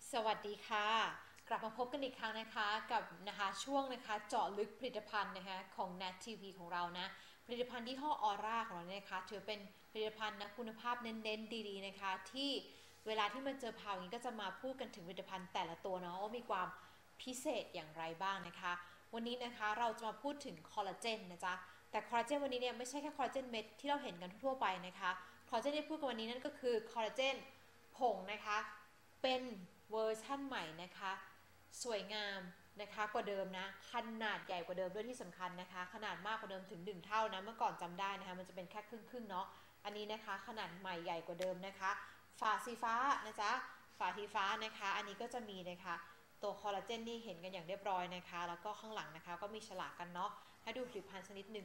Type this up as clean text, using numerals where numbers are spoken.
สวัสดีค่ะกลับมาพบกันอีกครั้งนะคะกับช่วงเจาะลึกผลิตภัณฑ์ของ Nat TV ของเรานะผลิตภัณฑ์ยี่ห้อออร่าของเราเนี่ยนะคะถือเป็นผลิตภัณฑ์นะคุณภาพเน้นๆดีๆนะคะที่เวลาที่มันเจอข่าวอย่างนี้ก็จะมาพูดกันถึงผลิตภัณฑ์แต่ละตัวเนาะว่ามีความพิเศษอย่างไรบ้างนะคะวันนี้นะคะเราจะมาพูดถึงคอลลาเจนนะจ๊ะแต่คอลลาเจนวันนี้เนี่ยไม่ใช่แค่คอลลาเจนเม็ดที่เราเห็นกันทั่วไปนะคะคอลลาเจนที่พูดกันวันนี้นั่นก็คือคอลลาเจนผงนะคะเป็นเวอร์ชั่นใหม่นะคะสวยงามนะคะกว่าเดิมนะขนาดใหญ่กว่าเดิมด้วยที่สำคัญนะคะขนาดมากกว่าเดิมถึง1เท่านะเมื่อก่อนจำได้นะคะมันจะเป็นแค่ครึ่งเนาะอันนี้นะคะขนาดใหม่ใหญ่กว่าเดิมนะคะฝาสีฟ้านะจ๊ะฝาสีฟ้านะคะอันนี้ก็จะมีนะคะตัวคอลลาเจนนี่เห็นกันอย่างเรียบร้อยนะคะแล้วก็ข้างหลังนะคะก็มีฉลากกันเนาะให้ดูผลิตภัณฑ์ชนิดหนึ่ง